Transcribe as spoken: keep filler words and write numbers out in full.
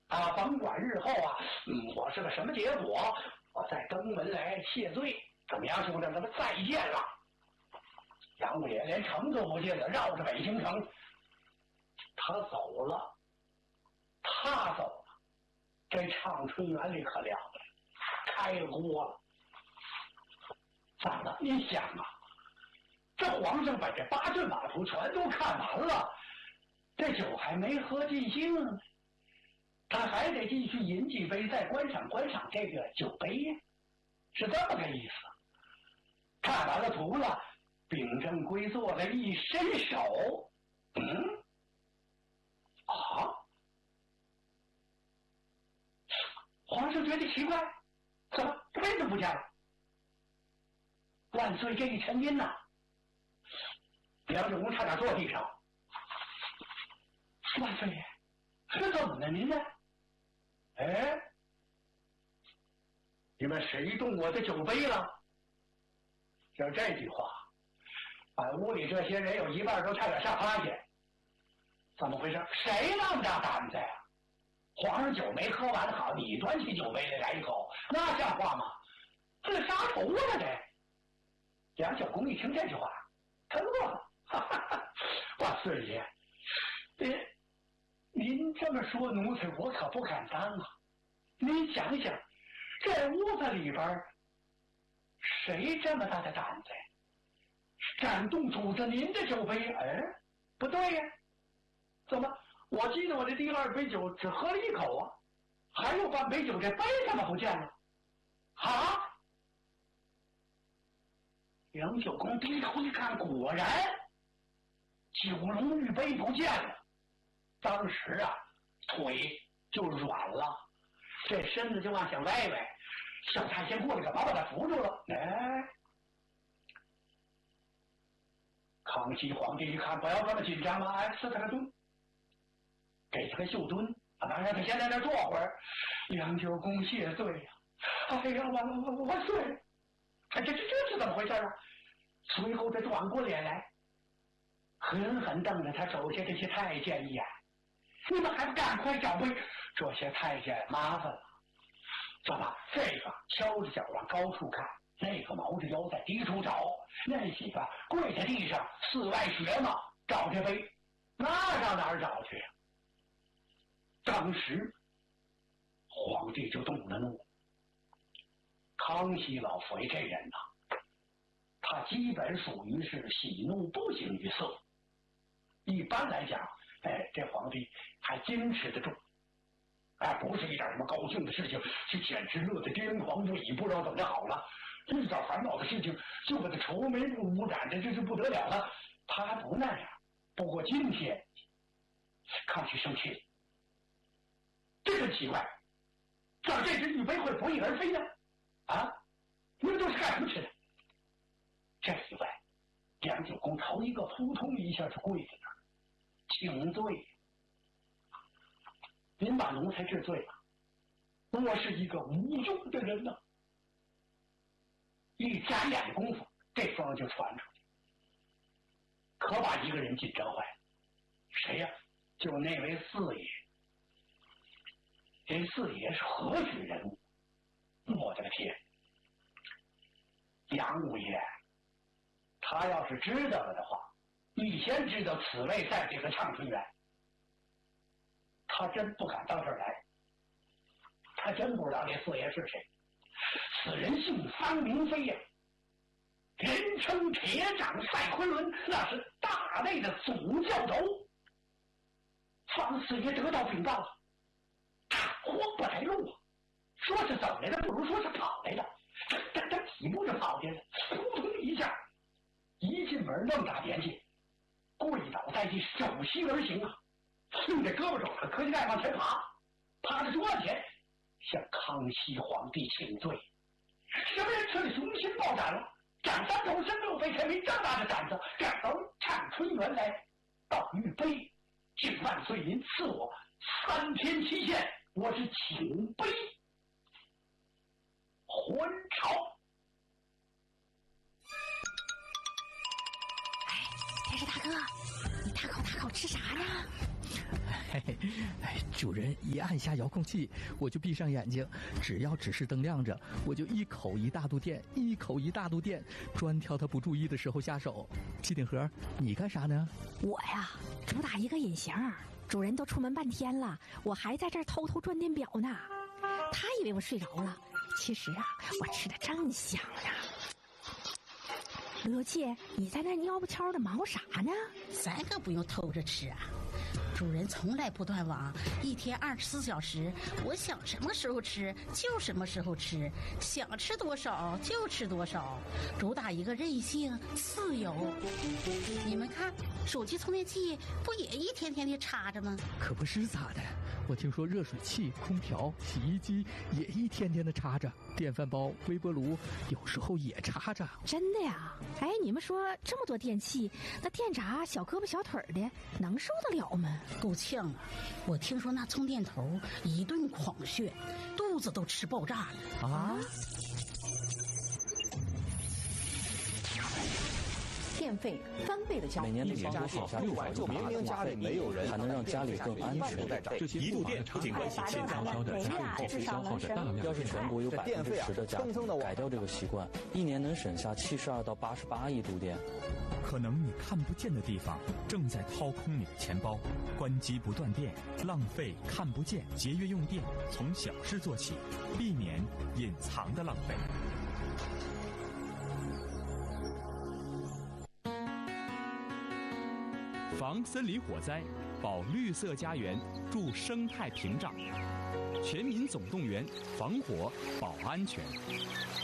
啊，甭管日后啊，嗯，我是个什么结果，我再登门来谢罪，怎么样，兄弟？咱们再见了。杨五爷连城都不进了，绕着北京城，他走了，他走了，这畅春园里可了不得，开了锅了。咋了？你想啊，这皇上把这八阵马图全都看完了，这酒还没喝尽兴，他还得继续饮几杯，再观赏观赏这个酒杯呀，是这么个意思。看完了图了，秉正归坐了，一伸手，嗯，啊，皇上觉得奇怪，怎么杯子不见了？万岁，这一沉吟呐，梁九公差点坐地上。万岁爷，这怎么了您呢？哎，你们谁动我的酒杯了？就这句话，把屋里这些人有一半都差点吓趴下。怎么回事？谁那么大胆子呀？皇上酒没喝完好，你端起酒杯来来一口，那像话吗？这杀头了这！梁九公一听这句话，他乐了，哈哈哈！万岁爷，您您这么说，奴才我可不敢当啊！您想想，这屋子里边谁这么大的胆子呀？敢动主子您的酒杯？哎，不对呀！怎么？我记得我这第二杯酒只喝了一口啊，还有半杯酒，这杯怎么不见了？啊！梁九公低头一看，果然九龙玉杯不见了。当时啊，腿就软了，这身子就往想歪歪。小太监过来，干嘛把他扶住了？哎，康熙皇帝一看，不要这么紧张嘛，哎，赐他个盾，给他个袖墩，啊，让他先在那坐会儿。梁九公谢罪呀、啊！哎呀，万万万岁！哎，这这这是怎么回事啊？随后他转过脸来，狠狠瞪着他手下这些太监一眼：“你们还不赶快找杯！”这些太监麻烦了，怎么？这个敲着脚往高处看，那个毛着腰在低处找，那几个跪在地上四外学嘛，找这杯，那上哪儿找去呀？当时皇帝就动了怒。康熙老佛爷这人呐、啊，他基本属于是喜怒不形于色。一般来讲，哎，这皇帝还矜持得住，哎，不是一点什么高兴的事情，是简直乐得癫狂不已，不知道怎么好了。遇到烦恼的事情，就把他愁眉不捂染的，这是不得了了。他还不那样。不过今天，康熙生气了，这个奇怪，怎么这只玉杯会不翼而飞呢？啊，你们都是干什么吃的？这一位，梁九公头一个扑通一下就跪在那儿，请罪。您把奴才治罪了，我是一个无用的人呐、啊。一眨眼功夫，这风就传出去，可把一个人紧张坏了。谁呀、啊？就那位四爷。这四爷是何许人物？我的个天！杨五爷，他要是知道了的话，你先知道此位在这个畅春园，他真不敢到这儿来。他真不知道这四爷是谁。此人姓方名飞呀、啊，人称铁掌赛昆仑，那是大内的总教头。方四爷得到禀报了，他活不来路啊！说是走来的，不如说是跑来的。他他几步就跑进来，扑通一下，一进门那么大年纪，跪倒在地，手膝而行啊，用这胳膊肘子磕膝盖往前爬，趴在桌子前向康熙皇帝请罪。什么人吃了雄心豹胆了？长三头身六臂，才没这么大的胆子，敢到畅春园来到玉杯，请万岁您赐我三天期限，我是请杯还朝。 哎，天师大哥，你大口大口吃啥呢？ 嘿嘿，哎，主人一按下遥控器，我就闭上眼睛，只要指示灯亮着，我就一口一大度电，一口一大度电，专挑他不注意的时候下手。机顶盒，你干啥呢？ 我呀，主打一个隐形，主人都出门半天了，我还在这儿偷偷转电表呢。他以为我睡着了，其实啊，我吃的正香呢。刘姐，你在那蔫不悄的忙活啥呢？ 咱可不用偷着吃啊，主人从来不断网，一天二十四小时，我想什么时候吃就什么时候吃，想吃多少就吃多少，主打一个任性自由。你们看，手机充电器不也一天天的插着吗？ 可不是咋的，我听说热水器、空调、洗衣机也一天天的插着，电饭煲、微波炉有时候也插着。 真的呀？哎，你们说这么多电器，那电闸小胳膊小腿的能受得了吗？ 够呛啊！我听说那充电头一顿狂炫，肚子都吃爆炸了啊！ 电费翻倍的交每年的年多省下六百多，明明家里没有人，还能让家里更安全。 这些一度电不仅关系静悄悄的家里后消耗着大量。 要是全国有百分之十的家庭改掉这个习惯，一年能省下七十二到八十八亿度电。 可能你看不见的地方正在掏空你的钱包，关机不断电，浪费看不见，节约用电，从小事做起，避免隐藏的浪费。防森林火灾，保绿色家园，助生态屏障。全民总动员，防火保安全。